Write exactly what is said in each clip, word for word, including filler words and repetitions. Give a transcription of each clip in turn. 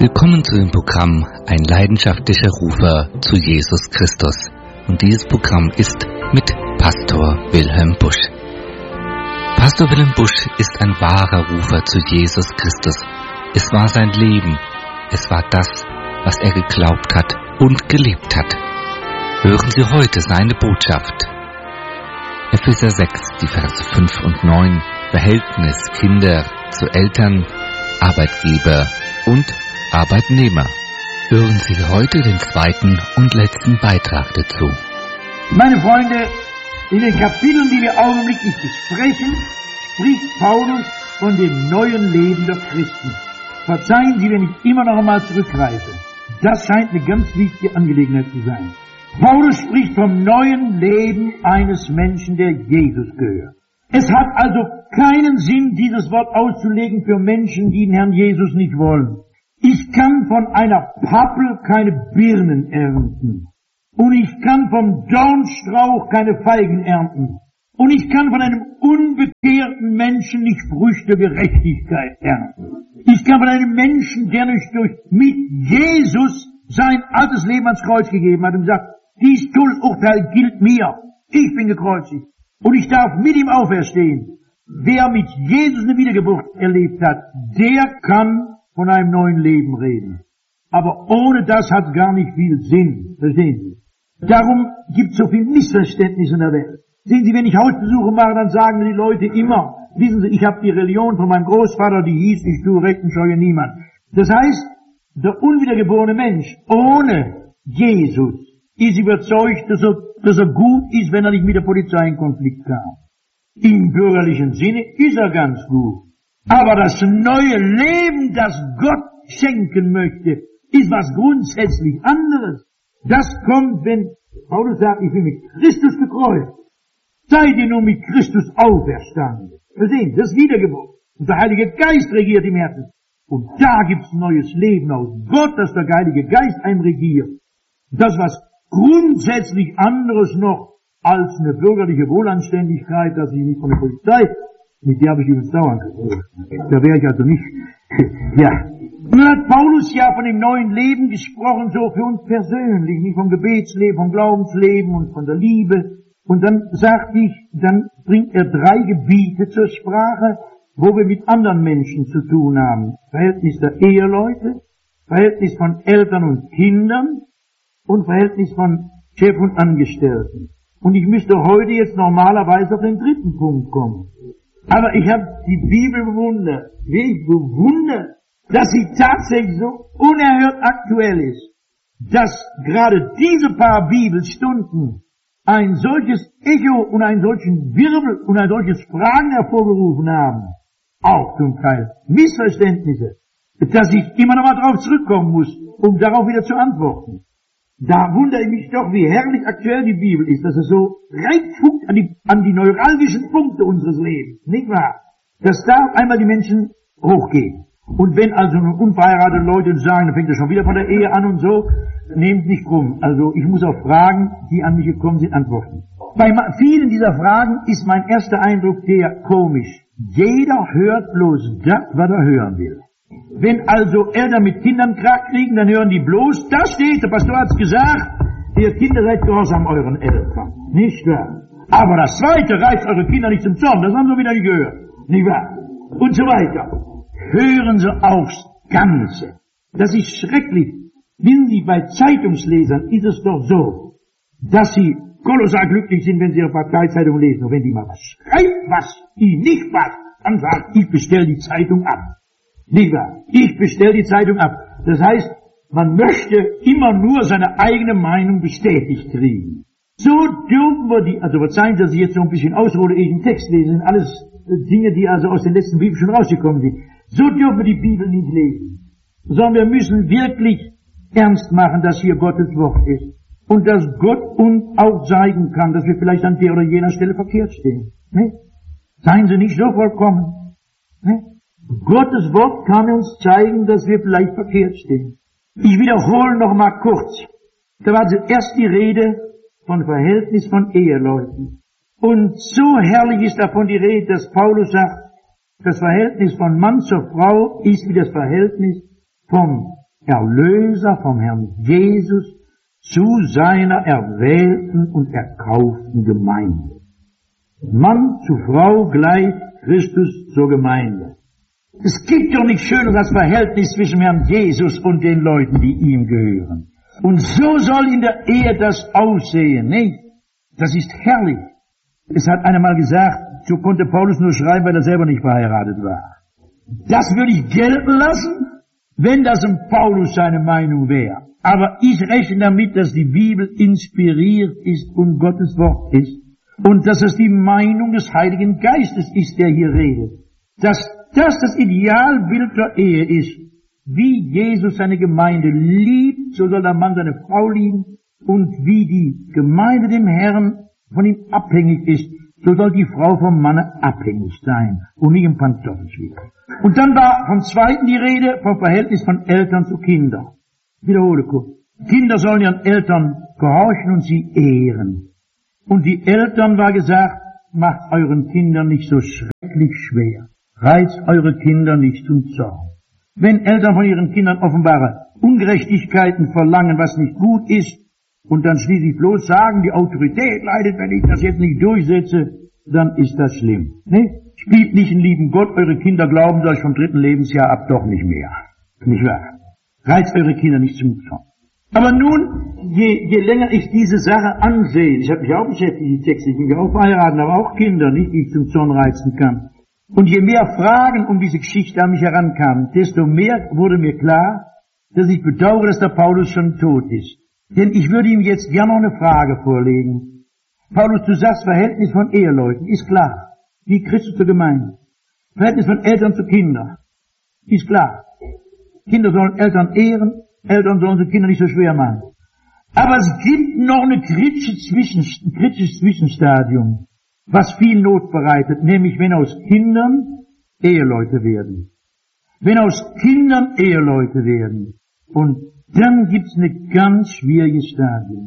Willkommen zu dem Programm Ein leidenschaftlicher Rufer zu Jesus Christus. Und dieses Programm ist mit Pastor Wilhelm Busch. Pastor Wilhelm Busch ist ein wahrer Rufer zu Jesus Christus. Es war sein Leben. Es war das, was er geglaubt hat und gelebt hat. Hören Sie heute seine Botschaft. Epheser sechs, die Verse fünf und neun, Verhältnis Kinder zu Eltern, Arbeitgeber und Arbeitnehmer. Hören Sie heute den zweiten und letzten Beitrag dazu. Meine Freunde, in den Kapiteln, die wir augenblicklich besprechen, spricht Paulus von dem neuen Leben der Christen. Verzeihen Sie, wenn ich immer noch einmal zurückreise. Das scheint eine ganz wichtige Angelegenheit zu sein. Paulus spricht vom neuen Leben eines Menschen, der Jesus gehört. Es hat also keinen Sinn, dieses Wort auszulegen für Menschen, die den Herrn Jesus nicht wollen. Ich kann von einer Pappel keine Birnen ernten. Und ich kann vom Dornstrauch keine Feigen ernten. Und ich kann von einem unbekehrten Menschen nicht Früchte Gerechtigkeit ernten. Ich kann von einem Menschen, der nicht durch mit Jesus sein altes Leben ans Kreuz gegeben hat und sagt, dies Todesurteil gilt mir. Ich bin gekreuzigt. Und ich darf mit ihm auferstehen. Wer mit Jesus eine Wiedergeburt erlebt hat, der kann von einem neuen Leben reden. Aber ohne das hat gar nicht viel Sinn. Verstehen Sie? Darum gibt es so viel Missverständnis in der Welt. Sehen Sie, wenn ich Hausbesuche mache, dann sagen die Leute immer, wissen Sie, ich habe die Religion von meinem Großvater, die hieß, ich tue Recht und scheue niemand. Das heißt, der unwiedergeborene Mensch ohne Jesus ist überzeugt, dass er, dass er gut ist, wenn er nicht mit der Polizei in Konflikt kam. Im bürgerlichen Sinne ist er ganz gut. Aber das neue Leben, das Gott schenken möchte, ist was grundsätzlich anderes. Das kommt, wenn Paulus sagt, ich bin mit Christus gekreuzt. Seid ihr nun mit Christus auferstanden. Verstehen, das ist Wiedergeburt. Und der Heilige Geist regiert im Herzen. Und da gibt's neues Leben aus Gott, dass der Heilige Geist einem regiert. Das was grundsätzlich anderes noch als eine bürgerliche Wohlanständigkeit, dass ich nicht von der Polizei, mit der habe ich übrigens dauernd gesprochen. Da wäre ich also nicht, ja. Nun hat Paulus ja von dem neuen Leben gesprochen, so für uns persönlich, nicht vom Gebetsleben, vom Glaubensleben und von der Liebe. Und dann sagt ich, dann bringt er drei Gebiete zur Sprache, wo wir mit anderen Menschen zu tun haben. Verhältnis der Eheleute, Verhältnis von Eltern und Kindern und Verhältnis von Chef und Angestellten. Und ich müsste heute jetzt normalerweise auf den dritten Punkt kommen. Aber ich habe die Bibel bewundert. Wie bewundert, dass sie tatsächlich so unerhört aktuell ist, dass gerade diese paar Bibelstunden ein solches Echo und einen solchen Wirbel und ein solches Fragen hervorgerufen haben. Auch zum Teil Missverständnisse, dass ich immer noch mal drauf zurückkommen muss, um darauf wieder zu antworten. Da wundere ich mich doch, wie herrlich aktuell die Bibel ist, dass es so reinfunkt an die, an die neuralgischen Punkte unseres Lebens, nicht wahr? Dass da einmal die Menschen hochgehen. Und wenn also nun unverheiratete Leute sagen, dann fängt er schon wieder von der Ehe an und so, nehmt nicht krumm. Also ich muss auf Fragen, die an mich gekommen sind, antworten. Bei vielen dieser Fragen ist mein erster Eindruck der komisch. Jeder hört bloß das, was er hören will. Wenn also Eltern mit Kindern Krach kriegen, dann hören die bloß, da steht, der Pastor hat's gesagt, ihr Kinder seid gehorsam euren Eltern. Nicht wahr? Aber das Zweite reißt eure Kinder nicht zum Zorn, das haben sie wieder nicht gehört. Nicht wahr? Und so weiter. Hören Sie aufs Ganze. Das ist schrecklich. Wissen Sie, bei Zeitungslesern ist es doch so, dass sie kolossal glücklich sind, wenn sie ihre Parteizeitung lesen. Und wenn die mal was schreibt, was ihnen nicht passt, dann sagt, ich bestelle die Zeitung ab. Nicht wahr? Ich bestelle die Zeitung ab. Das heißt, man möchte immer nur seine eigene Meinung bestätigt kriegen. So dürfen wir die, also verzeihen Sie, dass ich jetzt so ein bisschen ausrole, ich einen Text lese, sind alles Dinge, die also aus den letzten Bibeln schon rausgekommen sind. So dürfen wir die Bibel nicht lesen, sondern wir müssen wirklich ernst machen, dass hier Gottes Wort ist und dass Gott uns auch zeigen kann, dass wir vielleicht an der oder jener Stelle verkehrt stehen. Ne? Seien Sie nicht so vollkommen. Ne? Gottes Wort kann uns zeigen, dass wir vielleicht verkehrt stehen. Ich wiederhole noch mal kurz. Da war zuerst die Rede von Verhältnis von Eheleuten. Und so herrlich ist davon die Rede, dass Paulus sagt, das Verhältnis von Mann zur Frau ist wie das Verhältnis vom Erlöser vom Herrn Jesus zu seiner erwählten und erkauften Gemeinde. Mann zu Frau gleich Christus zur Gemeinde. Es gibt doch nichts Schöneres als Verhältnis zwischen Herrn Jesus und den Leuten, die ihm gehören. Und so soll in der Ehe das aussehen, nicht? Das ist herrlich. Es hat einer mal gesagt, so konnte Paulus nur schreiben, weil er selber nicht verheiratet war. Das würde ich gelten lassen, wenn das um Paulus seine Meinung wäre. Aber ich rechne damit, dass die Bibel inspiriert ist und Gottes Wort ist. Und dass es die Meinung des Heiligen Geistes ist, der hier redet. Dass das das Idealbild der Ehe ist. Wie Jesus seine Gemeinde liebt, so soll der Mann seine Frau lieben. Und wie die Gemeinde dem Herrn von ihm abhängig ist, so soll die Frau vom Manne abhängig sein und nicht im Pantoffelspiel. Und dann war vom Zweiten die Rede vom Verhältnis von Eltern zu Kindern. Ich wiederhole kurz. Kinder sollen ihren Eltern gehorchen und sie ehren. Und die Eltern, war gesagt, macht euren Kindern nicht so schrecklich schwer. Reizt eure Kinder nicht zum Zorn. Wenn Eltern von ihren Kindern offenbare Ungerechtigkeiten verlangen, was nicht gut ist, und dann schließlich bloß sagen, die Autorität leidet, wenn ich das jetzt nicht durchsetze, dann ist das schlimm. Ne? Spielt nicht einen lieben Gott, eure Kinder glauben euch vom dritten Lebensjahr ab doch nicht mehr. Nicht wahr? Reizt eure Kinder nicht zum Zorn. Aber nun, je, je länger ich diese Sache ansehe, ich habe mich auch beschäftigt, die Texte, ich bin ja auch verheiratet, aber auch Kinder, nicht, die ich zum Zorn reizen kann. Und je mehr Fragen um diese Geschichte an mich herankamen, desto mehr wurde mir klar, dass ich bedauere, dass der Paulus schon tot ist. Denn ich würde ihm jetzt gerne noch eine Frage vorlegen. Paulus, du sagst, Verhältnis von Eheleuten, ist klar. Wie Christus zur Gemeinde. Verhältnis von Eltern zu Kindern, ist klar. Kinder sollen Eltern ehren, Eltern sollen sie Kinder nicht so schwer machen. Aber es gibt noch eine kritische Zwischen, ein kritisches Zwischenstadium, was viel Not bereitet, nämlich wenn aus Kindern Eheleute werden. Wenn aus Kindern Eheleute werden. Und dann gibt's eine ganz schwierige Stadium.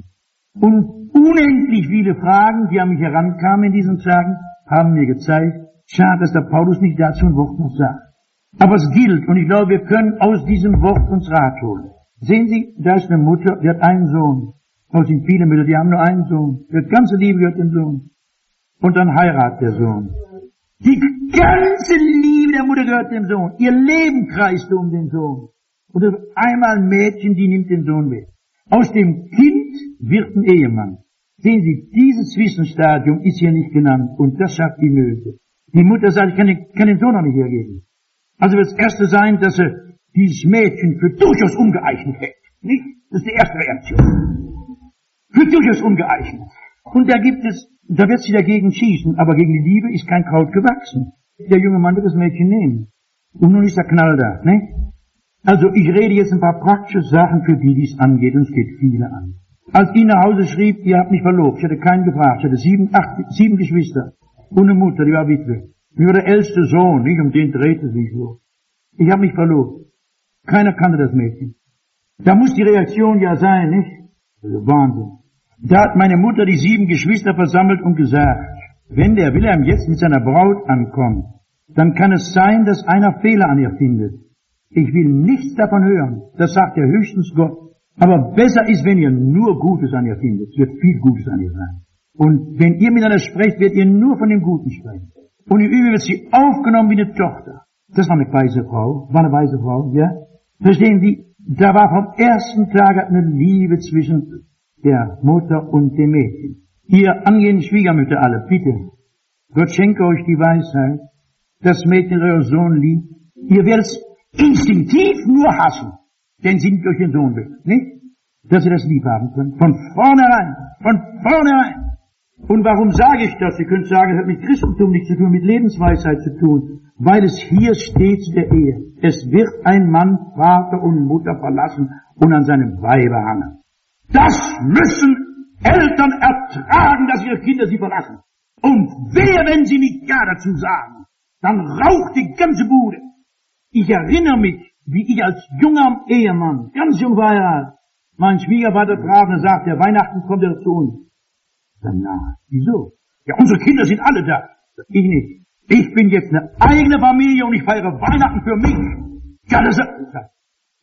Und unendlich viele Fragen, die an mich herankamen in diesen Tagen, haben mir gezeigt, schade, dass der Paulus nicht dazu ein Wort noch sagt. Aber es gilt, und ich glaube, wir können aus diesem Wort uns Rat holen. Sehen Sie, da ist eine Mutter, die hat einen Sohn. Es sind viele Mütter, die haben nur einen Sohn. Die ganze Liebe gehört dem Sohn. Und dann heiratet der Sohn. Die ganze Liebe der Mutter gehört dem Sohn. Ihr Leben kreist um den Sohn. Und es ist einmal ein Mädchen, die nimmt den Sohn weg. Aus dem Kind wird ein Ehemann. Sehen Sie, dieses Zwischenstadium ist hier nicht genannt. Und das schafft die Nöte. Die Mutter sagt, ich kann den, kann den Sohn noch nicht hergeben. Also wird das Erste sein, dass sie dieses Mädchen für durchaus ungeeignet hält. Nicht? Das ist die erste Reaktion. Für durchaus ungeeignet. Und da gibt es, da wird sie dagegen schießen, aber gegen die Liebe ist kein Kraut gewachsen. Der junge Mann wird das Mädchen nehmen. Und nun ist der Knall da, ne? Also ich rede jetzt ein paar praktische Sachen, für die dies angeht, und es geht viele an. Als ich nach Hause schrieb, ihr habt mich verlobt, ich hatte keinen gefragt, ich hatte sieben, acht, sieben Geschwister und eine Mutter, die war Witwe. Ich war der älteste Sohn, nicht? Um den drehte sich so. Ich habe mich verlobt. Keiner kannte das Mädchen. Da muss die Reaktion ja sein, nicht? Also Wahnsinn. Da hat meine Mutter die sieben Geschwister versammelt und gesagt, wenn der Wilhelm jetzt mit seiner Braut ankommt, dann kann es sein, dass einer Fehler an ihr findet. Ich will nichts davon hören. Das sagt ja höchstens Gott. Aber besser ist, wenn ihr nur Gutes an ihr findet. Es wird viel Gutes an ihr sein. Und wenn ihr miteinander sprecht, werdet ihr nur von dem Guten sprechen. Und im Übrigen wird sie aufgenommen wie eine Tochter. Das war eine weise Frau. War eine weise Frau, ja? Verstehen Sie? Da war vom ersten Tag eine Liebe zwischen der Mutter und dem Mädchen. Ihr angehenden Schwiegermütter alle, bitte. Gott schenke euch die Weisheit, das Mädchen euer Sohn liebt. Ihr werdet es instinktiv nur hassen, denn sie nicht euch den Sohn will, nicht? Dass ihr das lieb haben könnt. Von vornherein, von vornherein. Und warum sage ich das? Ihr könnt sagen, es hat mit Christentum nichts zu tun, mit Lebensweisheit zu tun. Weil es hier steht zu der Ehe. Es wird ein Mann Vater und Mutter verlassen und an seinem Weibe hangen. Das müssen Eltern ertragen, dass ihre Kinder sie verlassen. Und wer, wenn sie nicht Ja dazu sagen, dann raucht die ganze Bude. Ich erinnere mich, wie ich als junger Ehemann, ganz jung verheiratet, meinen Schwiegervater traf und sagte, Weihnachten kommt er zu uns. Dann, na, wieso? Ja, unsere Kinder sind alle da. Ich nicht. Ich bin jetzt eine eigene Familie und ich feiere Weihnachten für mich. Ja, das,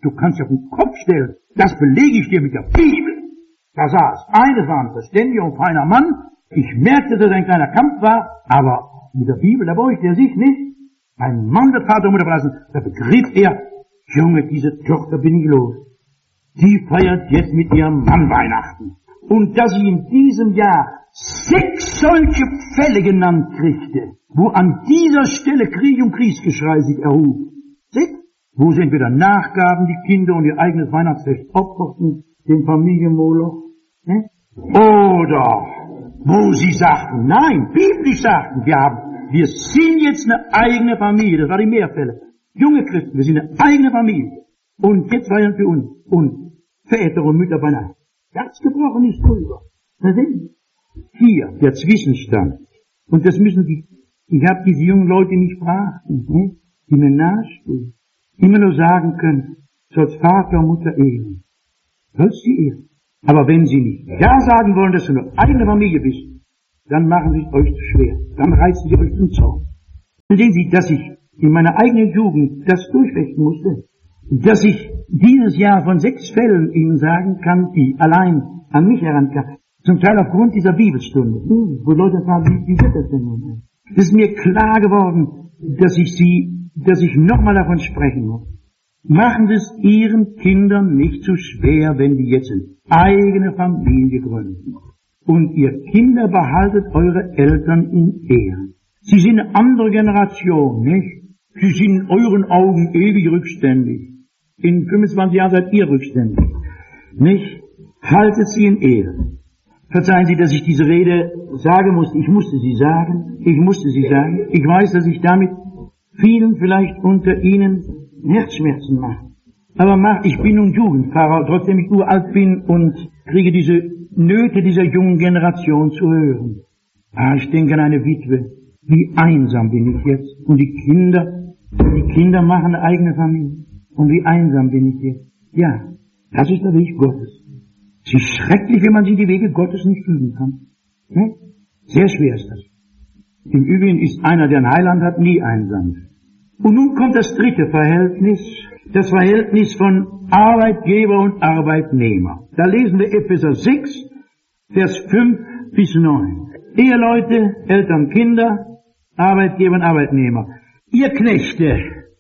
Du kannst dich auf den Kopf stellen. Das belege ich dir mit der Bibel. Da saß eines war ein verständiger und feiner Mann. Ich merkte, dass er ein kleiner Kampf war, aber mit der Bibel, da beugte er sich nicht. Ein Mann wird Vater und Mutter verlassen. Da begriff er, Junge, diese Tochter bin ich los. Die feiert jetzt mit ihrem Mann Weihnachten. Und dass ich in diesem Jahr sechs solche Fälle genannt kriegte, wo an dieser Stelle Krieg und Kriegsgeschrei sich erhob. Sechs? Wo sie entweder nachgaben, die Kinder und ihr eigenes Weihnachtsfest opferten, den Familienmoloch, ne? Oder wo sie sagten, nein, biblisch sagten, wir haben, wir sind jetzt eine eigene Familie, das war die Mehrfälle. Junge Christen, wir sind eine eigene Familie. Und jetzt feiern wir uns. Und Väter und Mütter beinahe. Ganz gebrochen ist drüber. Da sind hier der Zwischenstand. Und das müssen die, ich habe diese jungen Leute nicht fragten, ne, die mir nahestehen, immer nur sagen können, sollst Vater und Mutter ehren. Sollst sie ehren. Aber wenn sie nicht ja sagen wollen, dass du eine eigene Familie bist, dann machen sie es euch zu schwer. Dann reißen sie euch zum Zaun. Dann sehen Sie, dass ich in meiner eigenen Jugend das durchfechten musste. Dass ich dieses Jahr von sechs Fällen Ihnen sagen kann, die allein an mich herankamen. Zum Teil aufgrund dieser Bibelstunde. Wo Leute fragen, wie, wie wird das denn nun? Es ist mir klar geworden, dass ich sie, dass ich nochmal davon sprechen muss. Machen Sie es Ihren Kindern nicht zu schwer, wenn die jetzt eine eigene Familie gründen. Und ihr Kinder behaltet eure Eltern in Ehren. Sie sind eine andere Generation, nicht? Sie sind in euren Augen ewig rückständig. In fünfundzwanzig Jahren seid ihr rückständig. Nicht? Haltet sie in Ehren. Verzeihen Sie, dass ich diese Rede sagen musste. Ich musste sie sagen. Ich musste sie sagen. Ich weiß, dass ich damit vielen vielleicht unter Ihnen Herzschmerzen mache. Aber mach, ich bin nun Jugendpfarrer, trotzdem ich uralt bin und kriege diese Nöte dieser jungen Generation zu hören. Ah, ich denke an eine Witwe. Wie einsam bin ich jetzt. Und die Kinder, die Kinder machen eine eigene Familie. Und wie einsam bin ich jetzt. Ja, das ist der Weg Gottes. Es ist schrecklich, wenn man sich die Wege Gottes nicht üben kann. Ne? Sehr schwer ist das. Im Übrigen ist einer, der ein Heiland hat, nie einsam. Und nun kommt das dritte Verhältnis, das Verhältnis von Arbeitgeber und Arbeitnehmer. Da lesen wir Epheser sechs, Vers fünf bis neun. Eheleute, Eltern, Kinder, Arbeitgeber und Arbeitnehmer. Ihr Knechte,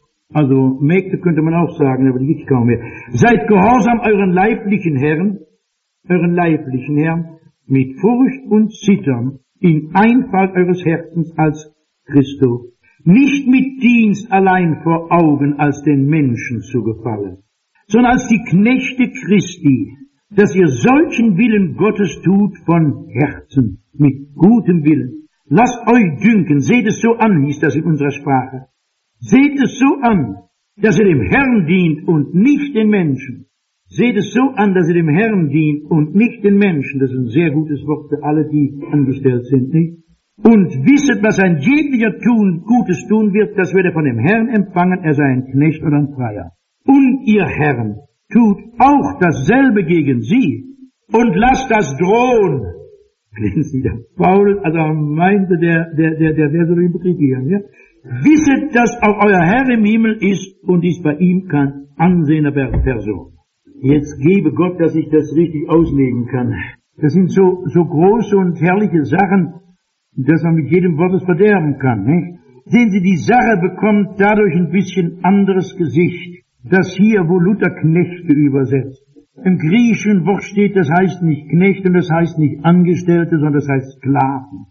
also Mägde könnte man auch sagen, aber die gibt's kaum mehr. Seid gehorsam euren leiblichen Herren, euren leiblichen Herren, mit Furcht und Zittern, in Einfalt eures Herzens als Christo. Nicht mit Dienst allein vor Augen als den Menschen zu gefallen, sondern als die Knechte Christi, dass ihr solchen Willen Gottes tut von Herzen, mit gutem Willen. Lasst euch dünken, seht es so an, hieß das in unserer Sprache. Seht es so an, dass ihr dem Herrn dient und nicht den Menschen. Seht es so an, dass ihr dem Herrn dient und nicht den Menschen. Das ist ein sehr gutes Wort für alle, die angestellt sind, nicht? Und wisset, was ein jeglicher tun, Gutes tun wird, das wird er von dem Herrn empfangen, er sei ein Knecht oder ein Freier. Und ihr Herren, tut auch dasselbe gegen sie und lasst das drohen. Lesen Sie, der Paulus, also meinte der, der, der, der wäre so in Betrieb gegangen, ja? Wisset, dass auch euer Herr im Himmel ist und ist bei ihm kein ansehener Person. Jetzt gebe Gott, dass ich das richtig auslegen kann. Das sind so, so große und herrliche Sachen, dass man mit jedem Wort es verderben kann, nicht? Sehen Sie, die Sache bekommt dadurch ein bisschen anderes Gesicht. Das hier, wo Luther Knechte übersetzt. Im griechischen Wort steht, das heißt nicht Knechte und das heißt nicht Angestellte, sondern das heißt Sklaven.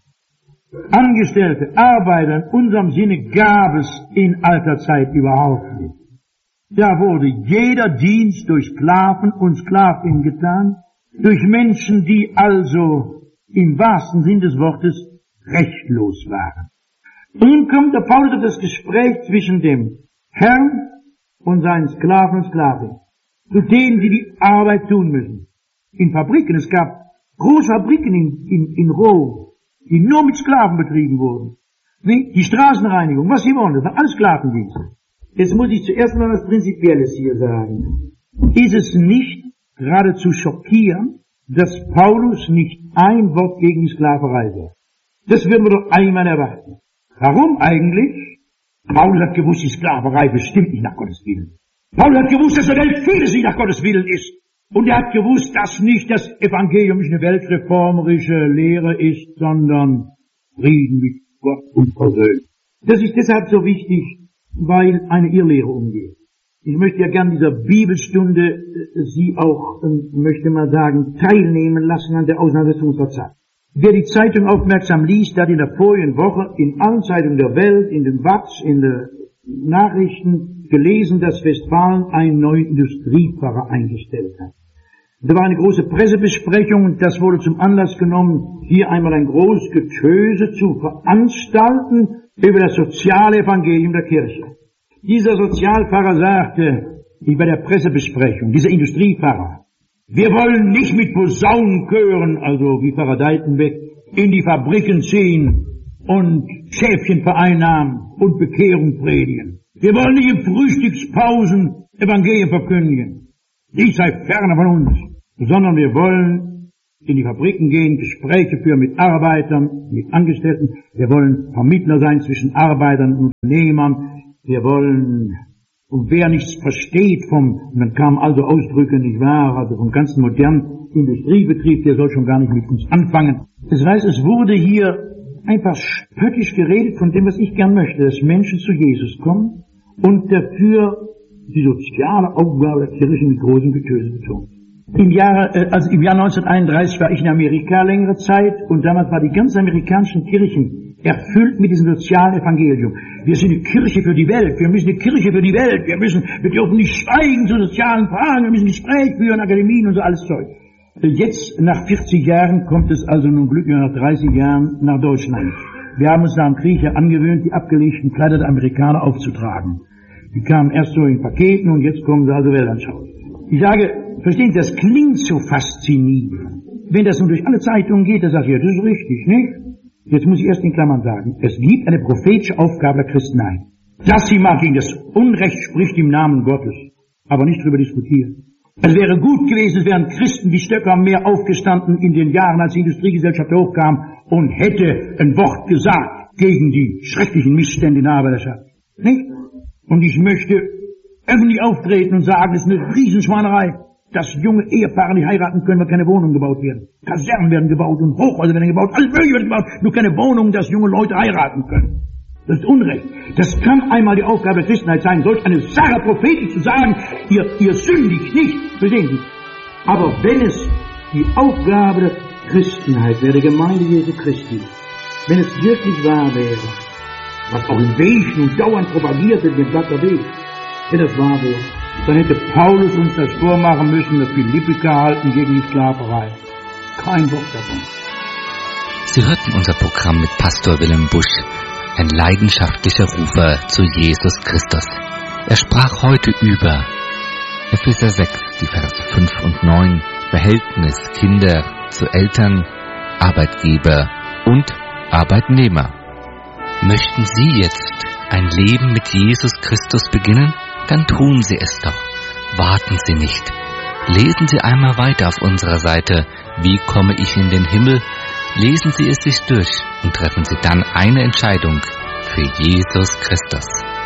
Angestellte, Arbeiter in unserem Sinne gab es in alter Zeit überhaupt nicht. Da wurde jeder Dienst durch Sklaven und Sklavinnen getan, durch Menschen, die also im wahrsten Sinn des Wortes rechtlos waren. Nun kommt der Paulus auf das Gespräch zwischen dem Herrn und seinen Sklaven und Sklavinnen, zu denen, die die Arbeit tun müssen. In Fabriken, es gab große Fabriken in, in, in Rom, die nur mit Sklaven betrieben wurden. Die Straßenreinigung, was Sie wollen, das war alles Sklavendienst. Jetzt muss ich zuerst mal was Prinzipielles hier sagen. Ist es nicht geradezu schockierend, dass Paulus nicht ein Wort gegen die Sklaverei sagt? Das würden wir doch einmal erwarten. Warum eigentlich? Paulus hat gewusst, die Sklaverei bestimmt nicht nach Gottes Willen. Paulus hat gewusst, dass der Welt vieles nicht nach Gottes Willen ist. Und er hat gewusst, dass nicht das Evangelium nicht eine weltreformerische Lehre ist, sondern Frieden mit Gott und Versöhnung. Das ist deshalb so wichtig, weil eine Irrlehre umgeht. Ich möchte ja gern dieser Bibelstunde äh, Sie auch, äh, möchte mal sagen, teilnehmen lassen an der Auseinandersetzung unserer Zeit. Wer die Zeitung aufmerksam liest, hat in der vorigen Woche in allen Zeitungen der Welt, in den Watz, in den Nachrichten gelesen, dass Westfalen einen neuen Industriepfarrer eingestellt hat. Da war eine große Pressebesprechung und das wurde zum Anlass genommen, hier einmal ein großes Getöse zu veranstalten über das soziale Evangelium der Kirche. Dieser Sozialpfarrer sagte, wie bei der Pressebesprechung, dieser Industriepfarrer, wir wollen nicht mit Posaunenchören, also wie Pfarrer Deitenbeck, in die Fabriken ziehen und Schäfchen vereinnahmen und Bekehrung predigen. Wir wollen nicht in Frühstückspausen Evangelien verkündigen. Dies sei ferne von uns, sondern wir wollen in die Fabriken gehen, Gespräche führen mit Arbeitern, mit Angestellten. Wir wollen Vermittler sein zwischen Arbeitern und Unternehmern. Wir wollen, und wer nichts versteht vom, und dann kamen also Ausdrücke, nicht wahr, also vom ganzen modernen Industriebetrieb, der soll schon gar nicht mit uns anfangen. Das heißt, es wurde hier einfach spöttisch geredet von dem, was ich gern möchte, dass Menschen zu Jesus kommen und dafür die soziale Aufgabe der Kirche mit großem Getöse betont. Im Jahre, also im Jahr neunzehnhunderteinunddreißig war ich in Amerika längere Zeit und damals war die ganze amerikanischen Kirchen erfüllt mit diesem sozialen Evangelium. Wir sind eine Kirche für die Welt, wir müssen eine Kirche für die Welt, wir müssen, wir dürfen nicht schweigen zu sozialen Fragen, wir müssen Gespräche führen, Akademien und so alles Zeug. Jetzt, nach vierzig Jahren, kommt es also nun glücklich nach dreißig Jahren nach Deutschland. Wir haben uns nach dem Krieg ja angewöhnt, die abgelegten Kleider der Amerikaner aufzutragen. Die kamen erst so in Paketen und jetzt kommen sie also weltanschaulich. Ich sage, verstehen Sie, das klingt so faszinierend. Wenn das nun durch alle Zeitungen geht, dann sage ich, ja, das ist richtig, nicht? Jetzt muss ich erst in Klammern sagen, es gibt eine prophetische Aufgabe der Christenheit. Dass sie mal gegen das Unrecht spricht im Namen Gottes, aber nicht darüber diskutieren. Es wäre gut gewesen, es wären Christen wie Stöcker mehr aufgestanden in den Jahren, als die Industriegesellschaft hochkam und hätte ein Wort gesagt gegen die schrecklichen Missstände in der Arbeiterschaft. Nicht? Und ich möchte öffentlich auftreten und sagen, es ist eine Riesenschweinerei, dass junge Ehepaare nicht heiraten können, weil keine Wohnungen gebaut werden. Kasernen werden gebaut und Hochhäuser werden gebaut, alles Mögliche wird gebaut, nur keine Wohnungen, dass junge Leute heiraten können. Das ist Unrecht. Das kann einmal die Aufgabe der Christenheit sein, solch eine Sache prophetisch zu sagen, ihr, ihr sündigt nicht, verstehen Sie. Aber wenn es die Aufgabe der Christenheit wäre, der Gemeinde Jesu Christi, wenn es wirklich wahr wäre, was auch in Wesen und dauernd propagiert wird, dem Blatt der Weg, wenn das wahr wäre, dann hätte Paulus uns das vormachen müssen, dass Philippika halten gegen die Sklaverei. Kein Wort davon. Sie hörten unser Programm mit Pastor Wilhelm Busch, ein leidenschaftlicher Rufer zu Jesus Christus. Er sprach heute über Epheser sechs, die Verse fünf und neun, Verhältnis Kinder zu Eltern, Arbeitgeber und Arbeitnehmer. Möchten Sie jetzt ein Leben mit Jesus Christus beginnen? Dann tun Sie es doch. Warten Sie nicht. Lesen Sie einmal weiter auf unserer Seite Wie komme ich in den Himmel? Lesen Sie es sich durch und treffen Sie dann eine Entscheidung für Jesus Christus.